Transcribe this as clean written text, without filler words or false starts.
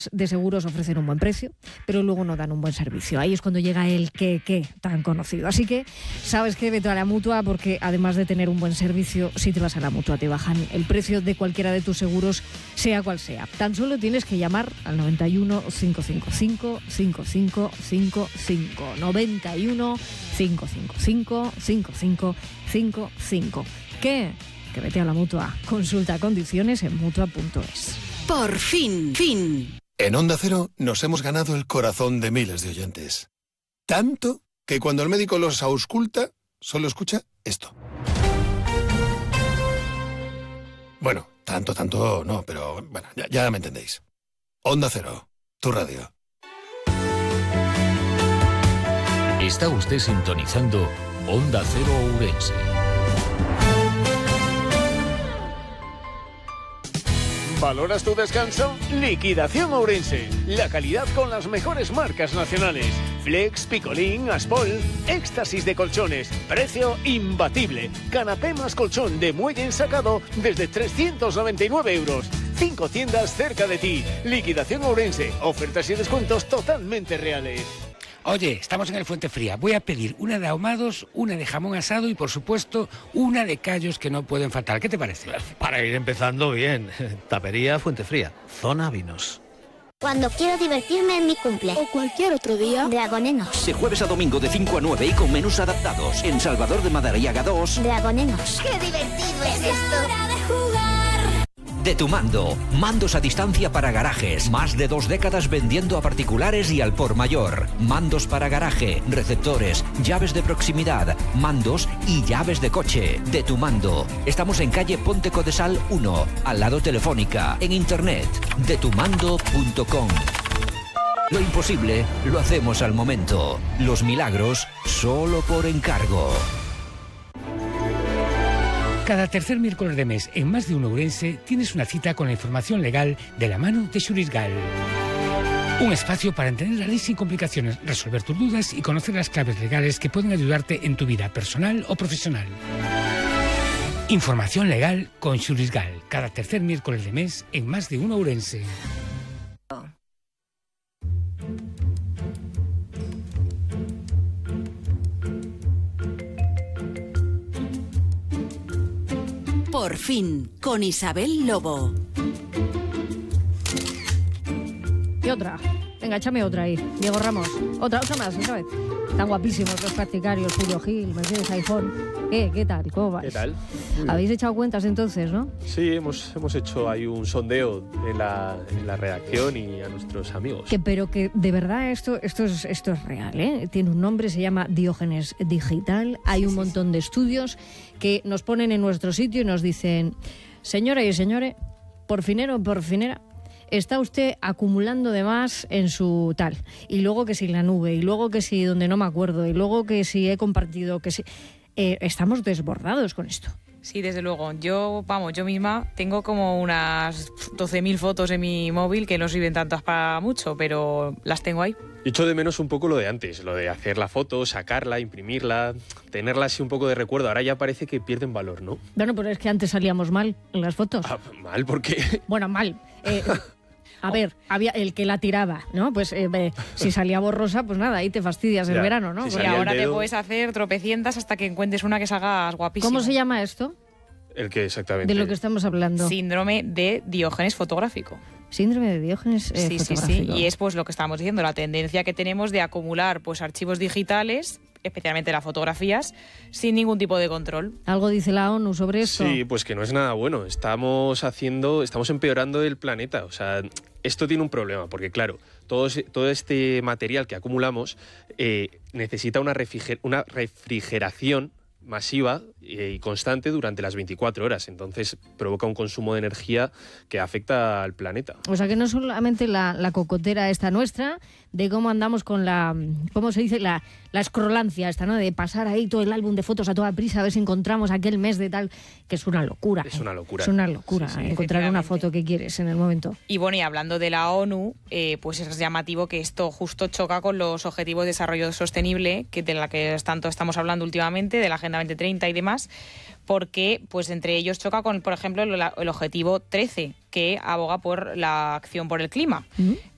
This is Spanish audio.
de seguros ofrecen un buen precio, pero luego no dan un buen servicio. Ahí es cuando llega el qué tan conocido. Así que sabes que vete a la Mutua, porque además de tener un buen servicio, si te vas a la Mutua te bajan el precio de cualquiera de tus seguros, sea cual sea. Tan solo tienes que llamar al 91 555 5555. 91 555 5555. ¿Qué? Que vete a la Mutua. Consulta condiciones en Mutua.es. Por fin. En Onda Cero nos hemos ganado el corazón de miles de oyentes. Tanto que cuando el médico los ausculta, solo escucha esto. Bueno, tanto no, pero bueno, ya me entendéis. Onda Cero, tu radio. Está usted sintonizando Onda Cero Ourense. ¿Valoras tu descanso? Liquidación Ourense. La calidad con las mejores marcas nacionales. Flex, Picolín, Aspol, éxtasis de colchones. Precio imbatible. Canapé más colchón de muelle ensacado desde 399 euros. 5 tiendas cerca de ti. Liquidación Ourense. Ofertas y descuentos totalmente reales. Oye, estamos en el Fuente Fría. Voy a pedir una de ahumados, una de jamón asado y, por supuesto, una de callos que no pueden faltar. ¿Qué te parece? Para ir empezando bien. Tapería Fuente Fría. Zona Vinos. Cuando quiero divertirme en mi cumple. O cualquier otro día. Dragonenos. De jueves a domingo de 5 a 9 y con menús adaptados. En Salvador de Madariaga 2. Dragonenos. ¡Qué divertido es esto! De Tu Mando. Mandos a distancia para garajes. Más de 2 décadas vendiendo a particulares y al por mayor. Mandos para garaje, receptores, llaves de proximidad, mandos y llaves de coche. De Tu Mando. Estamos en calle Ponte Codesal 1, al lado Telefónica. En internet, detumando.com. Lo imposible lo hacemos al momento. Los milagros solo por encargo. Cada tercer miércoles de mes, en Más de Uno Ourense, tienes una cita con la información legal de la mano de Xurisgal. Un espacio para entender la ley sin complicaciones, resolver tus dudas y conocer las claves legales que pueden ayudarte en tu vida personal o profesional. Información legal con Xurisgal. Cada tercer miércoles de mes, en Más de Uno Ourense. Por fin, con Isabel Lobo. Y otra. Venga, échame otra ahí. Diego Ramos. Otra más, otra vez. Están guapísimos los practicarios. Julio Gil, Mercedes iPhone. ¿Qué tal? ¿Cómo vais? ¿Qué tal? Habéis echado cuentas entonces, ¿no? Sí, hemos hecho ahí un sondeo en la redacción y a nuestros amigos. Pero que de verdad esto es real, ¿eh? Tiene un nombre, se llama Diógenes Digital. Hay un montón de estudios que nos ponen en nuestro sitio y nos dicen: señora y señores, por finero o por finera, está usted acumulando de más en su tal. Y luego que si la nube, y luego que si donde no me acuerdo, y luego que si he compartido, que si... estamos desbordados con esto. Sí, desde luego. Yo misma tengo como unas 12.000 fotos en mi móvil que no sirven tantas para mucho, pero las tengo ahí. Echo de menos un poco lo de antes, lo de hacer la foto, sacarla, imprimirla, tenerla así un poco de recuerdo. Ahora ya parece que pierden valor, ¿no? Bueno, pero es que antes salíamos mal en las fotos. ¿Mal? ¿Por qué? Bueno, mal. A ver, había el que la tiraba, ¿no? Pues si salía borrosa, pues nada, ahí te fastidias el verano, ¿no? Y ahora te puedes hacer tropecientas hasta que encuentres una que salga guapísima. ¿Cómo se llama esto? El que exactamente. De lo que estamos hablando. Síndrome de Diógenes fotográfico. Síndrome de Diógenes fotográfico. Sí. Y es pues lo que estábamos diciendo, la tendencia que tenemos de acumular pues archivos digitales, especialmente las fotografías, sin ningún tipo de control. ¿Algo dice la ONU sobre eso? Sí, pues que no es nada bueno. Estamos empeorando el planeta. O sea, esto tiene un problema, porque claro, todo este material que acumulamos necesita una refrigeración masiva y constante durante las 24 horas. Entonces provoca un consumo de energía que afecta al planeta. O sea que no solamente la cocotera esta nuestra, de cómo andamos con ¿cómo se dice? La escrolancia esta, ¿no? De pasar ahí todo el álbum de fotos a toda prisa a ver si encontramos aquel mes de tal, que es una locura. Es una locura. Es una locura encontrar una foto que quieres en el momento. Y bueno, y hablando de la ONU, pues es llamativo que esto justo choca con los Objetivos de Desarrollo Sostenible, de la que tanto estamos hablando últimamente, de la Agenda 2030 y demás, porque pues entre ellos choca con, por ejemplo, el objetivo 13, que aboga por la acción por el clima.